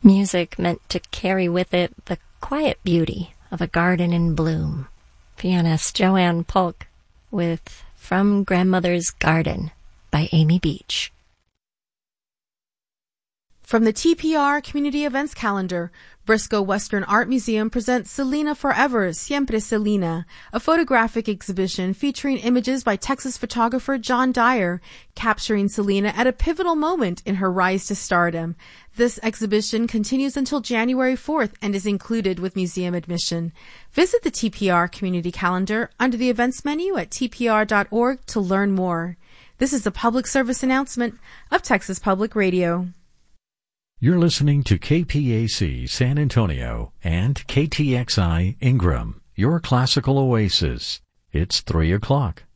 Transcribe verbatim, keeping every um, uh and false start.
Music meant to carry with it the quiet beauty of a garden in bloom. Pianist Joanne Polk with From Grandmother's Garden by Amy Beach. From the T P R Community Events Calendar, Briscoe Western Art Museum presents Selena Forever, Siempre Selena, a photographic exhibition featuring images by Texas photographer John Dyer, capturing Selena at a pivotal moment in her rise to stardom. This exhibition continues until January fourth and is included with museum admission. Visit the T P R Community Calendar under the events menu at T P R dot org to learn more. This is a public service announcement of Texas Public Radio. You're listening to K P A C San Antonio and K T X I Ingram, your classical oasis. It's three o'clock.